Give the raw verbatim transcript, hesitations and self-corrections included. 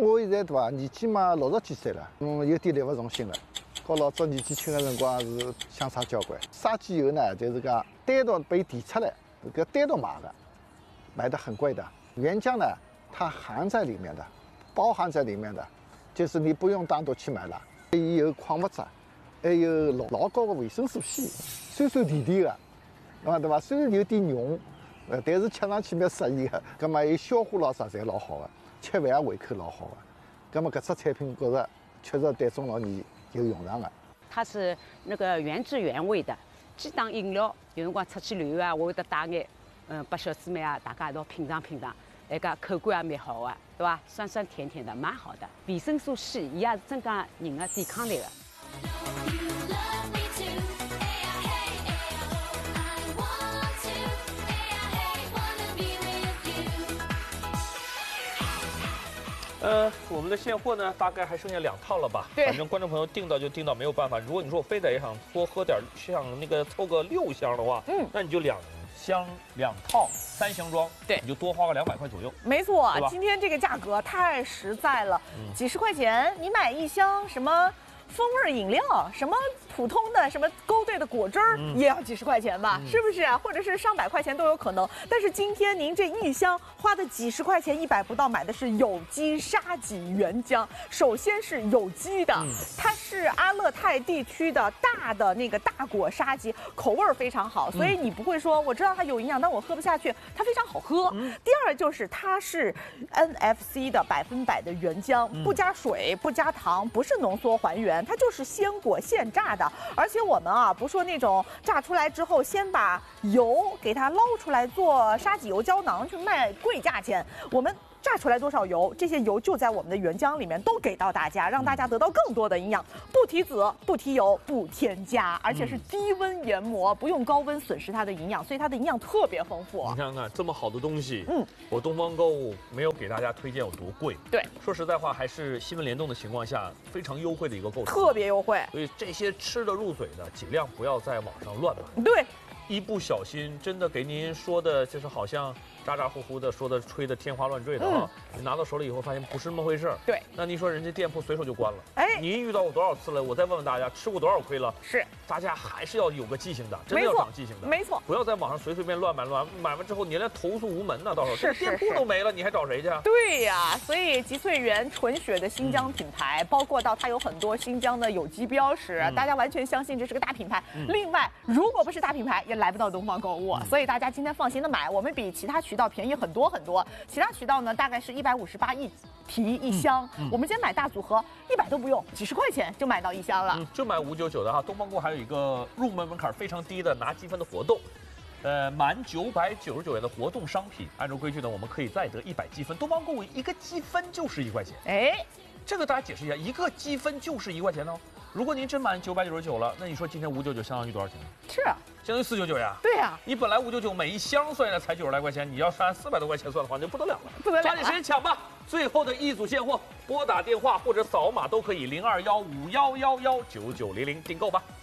我现在对伐，年纪嘛六十几岁了，嗯，有点力不从心了。和老早年纪轻的辰光是相差交关。沙棘油呢，就是讲单独被提出来，搿单独买的，买的很贵的。原浆呢，它含在里面的，包含在里面的，就是你不用单独去买了。有矿物质，还有老老高的维生素 C， 酸酸甜甜的，啊对伐？虽然有点浓，呃，但是吃上去蛮适宜的。葛末有消化咾啥侪老好的，吃饭也胃口老好的。葛末搿只产品觉着确实对中老年有用场的。 它是那个原汁原味的，既当饮料，有辰光出去旅游啊，我会得带眼，嗯，拨小姊妹啊，大家一道品尝品尝。那个口感也蛮好的，对吧？酸酸甜甜的，蛮好的。维生素 C 伊也是增加人的抵抗力的。 呃，我们的现货呢，大概还剩下两套了吧？ 对， 反正观众朋友订到就订到，没有办法。如果你说我非得想多喝点，像那个凑个六箱的话，嗯，那你就两箱两套三箱装， 对， 你就多花个两百块左右。 没错，今天这个价格太实在了，嗯、几十块钱你买一箱什么风味饮料，什么普通的什么勾兑的果汁儿、嗯、也要几十块钱吧，嗯、是不是啊？或者是上百块钱都有可能。但是今天您这一箱花的几十块钱，一百不到，买的是有机沙棘原浆。首先是有机的，嗯、它是阿勒泰地区的大的那个大果沙棘，口味非常好，所以你不会说我知道它有营养，但我喝不下去，它非常好喝。嗯、第二就是它是 N F C 的百分百的原浆，嗯、不加水，不加糖，不是浓缩还原，它就是鲜果现榨的。而且我们啊，不说那种榨出来之后，先把油给它捞出来做沙棘油胶囊去卖贵价钱，我们榨出来多少油，这些油就在我们的原浆里面都给到大家，让大家得到更多的营养，不提籽，不提油，不添加，而且是低温研磨，不用高温损失它的营养，所以它的营养特别丰富。 你看看这么好的东西，嗯，我东方购物没有给大家推荐有多贵， 对， 说实在话，还是新闻联动的情况下非常优惠的一个购买， 特别优惠。 所以这些吃得入嘴的，尽量不要在网上乱买。 对。 一不小心，真的给您说的，就是好像咋咋呼呼的，说的吹的天花乱坠的啊！嗯、你拿到手里以后，发现不是那么回事儿。 对， 那您说人家店铺随手就关了。 哎， 您遇到过多少次了？我再问问大家，吃过多少亏了？ 是， 大家还是要有个记性的，真的要长记性的。 没错， 不要在网上随随便乱买乱买完之后，你连投诉无门呢，到时候这店铺都没了，你还找谁去？ 对呀，所以吉翠园纯血的新疆品牌，嗯、包括到它有很多新疆的有机标识，嗯、大家完全相信这是个大品牌。嗯、另外，如果不是大品牌，也来不到东方购物。嗯、所以大家今天放心的买，我们比其他渠道便宜很多很多。其他渠道呢，大概是一百五十八一提一箱，嗯嗯、我们今天买大组合，一百都不用，几十块钱就买到一箱了。 嗯、就买五九九的哈。东方购还有一个入门门槛非常低的拿积分的活动。呃，满九百九十九元的活动商品，按照规矩呢，我们可以再得一百积分。东方购物一个积分就是一块钱， 哎， 这个大家解释一下，一个积分就是一块钱哦。如果您真满九百九十九了，那你说今天五九九相当于多少钱呢？ 是啊， 相当于四九九呀。 对呀、啊， 你本来五九九每一箱算下来才九十来块钱，你要是按四百多块钱算的话，那就不得了了。 不得了， 抓紧时间抢吧！最后的一组现货，拨打电话或者扫码都可以，零二幺五幺幺幺九九零零订购吧。